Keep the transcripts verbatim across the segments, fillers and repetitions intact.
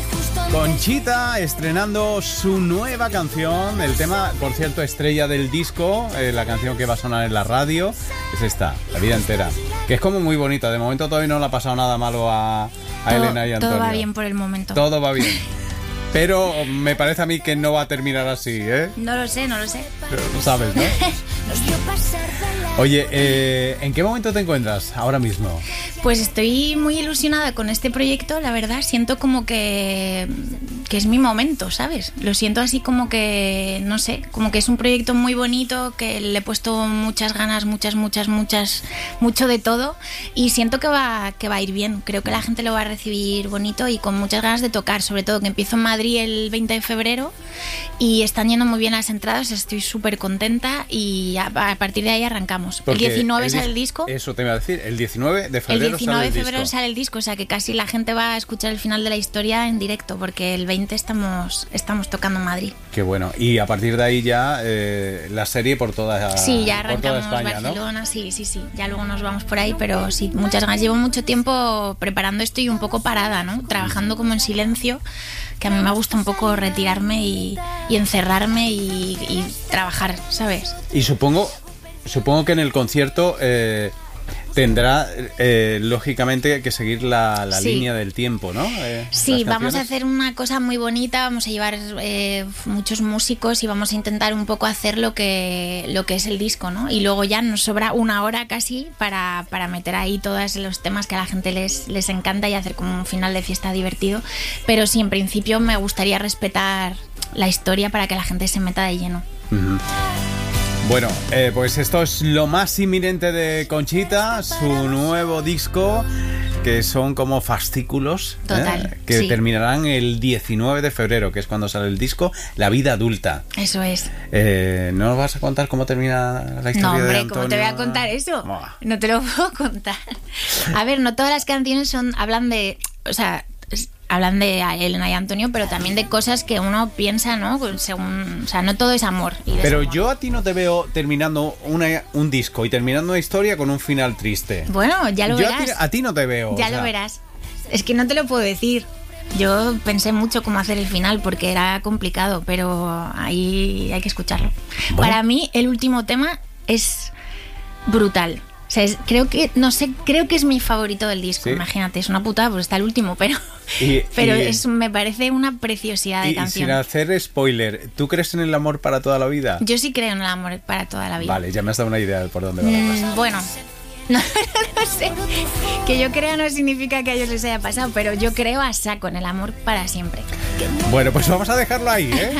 Conchita estrenando su nueva canción, el tema, por cierto, estrella del disco, eh, la canción que va a sonar en la radio, es esta, La vida entera, que es como muy bonita. De momento todavía no le ha pasado nada malo a, a todo, Elena y Antonio. Todo va bien por el momento. Todo va bien. Pero me parece a mí que no va a terminar así, ¿eh? No lo sé, no lo sé. Lo sabes, ¿no? Oye, eh, ¿en qué momento te encuentras ahora mismo? Pues estoy muy ilusionada con este proyecto, la verdad. Siento como que, que es mi momento, ¿sabes? Lo siento así como que, no sé, como que es un proyecto muy bonito, que le he puesto muchas ganas, muchas, muchas, muchas, mucho de todo. Y siento que va, que va a ir bien. Creo que la gente lo va a recibir bonito y con muchas ganas de tocar. Sobre todo que empiezo en Madrid el veinte de febrero y están yendo muy bien las entradas. Estoy súper contenta y a, a partir de ahí arrancamos. Porque el diecinueve el sale el disco. Eso te iba a decir, el diecinueve de febrero El diecinueve de sale el febrero disco. sale el disco, o sea que casi la gente va a escuchar el final de la historia en directo, porque el veinte estamos, estamos tocando en Madrid. Qué bueno. Y a partir de ahí ya eh, la serie por toda, sí, ya por toda arrancamos España, Barcelona, ¿no? sí, sí, sí. Ya luego nos vamos por ahí, pero sí, muchas ganas. Llevo mucho tiempo preparando esto y un poco parada, ¿no? Trabajando como en silencio, que a mí me gusta un poco retirarme y, y encerrarme y, y trabajar, ¿sabes? Y supongo, supongo que en el concierto eh, tendrá eh, lógicamente que seguir la, la sí. línea del tiempo, ¿no? Eh, sí, vamos a hacer una cosa muy bonita, vamos a llevar eh, muchos músicos y vamos a intentar un poco hacer lo que, lo que es el disco, ¿no? Y luego ya nos sobra una hora casi para, para meter ahí todos los temas que a la gente les, les encanta y hacer como un final de fiesta divertido. Pero sí, en principio me gustaría respetar la historia para que la gente se meta de lleno. Uh-huh. Bueno, eh, pues esto es lo más inminente de Conchita, su nuevo disco, que son como fascículos. Total, ¿eh? Que sí. terminarán el diecinueve de febrero, que es cuando sale el disco, La vida adulta. Eso es. Eh, ¿No nos vas a contar cómo termina la historia no, hombre, de Antonio? ¿cómo te voy a contar eso? Buah. No te lo puedo contar. A ver, no todas las canciones son hablan de... O sea... hablan de Elena y Antonio, pero también de cosas que uno piensa, ¿no? Según, o sea, no todo es amor. Y pero desamor. yo a ti no te veo terminando una, un disco y terminando una historia con un final triste. Bueno, ya lo yo verás. A ti, a ti no te veo. Ya o sea. lo verás. Es que no te lo puedo decir. Yo pensé mucho cómo hacer el final porque era complicado, pero ahí hay que escucharlo. Bueno. Para mí, el último tema es brutal. O sea, es, creo que, no sé, creo que es mi favorito del disco. ¿Sí? Imagínate, es una putada, pues está el último, pero, y, pero y, es, me parece una preciosidad de y, canción. Y sin hacer spoiler, ¿tú crees en el amor para toda la vida? Yo sí creo en el amor para toda la vida. Vale, ya me has dado una idea de por dónde va la cosa. Mm, bueno, no, no sé. Que yo crea no significa que a ellos les haya pasado, pero yo creo a saco en el amor para siempre. Bueno, pues vamos a dejarlo ahí, ¿eh?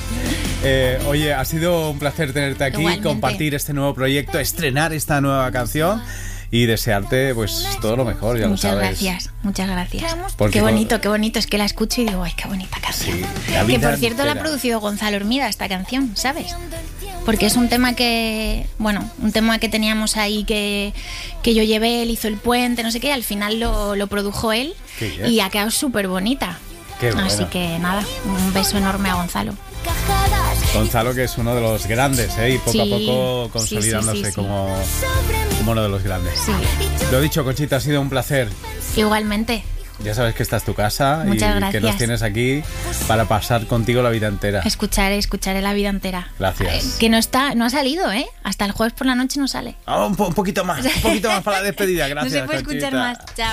Eh, oye, ha sido un placer tenerte aquí, igualmente. Compartir este nuevo proyecto, estrenar esta nueva canción y desearte pues todo lo mejor, ya muchas lo sabes. Muchas gracias, muchas gracias. Porque qué bonito, con... qué bonito, es que la escucho y digo, ay, qué bonita canción. Sí, que por cierto entera. La ha producido Gonzalo Hermida esta canción, ¿sabes? Porque es un tema que, bueno, un tema que teníamos ahí que, que yo llevé, él hizo el puente, no sé qué, al final lo, lo produjo él y ha quedado súper bonita. Qué bueno. Así que nada, un beso enorme a Gonzalo. Gonzalo, que es uno de los grandes, ¿eh? Y poco sí, a poco consolidándose sí, sí, sí, como, como uno de los grandes. Sí. Lo dicho, Conchita, ha sido un placer. Igualmente. Ya sabes que esta es tu casa. Muchas y gracias. Que nos tienes aquí para pasar contigo la vida entera. Escucharé, escucharé la vida entera. Gracias. Eh, que no está, no ha salido, ¿eh? Hasta el jueves por la noche no sale. Oh, un, po- un poquito más, un poquito más para la despedida. Gracias, no se puede Conchita. escuchar más. Chao.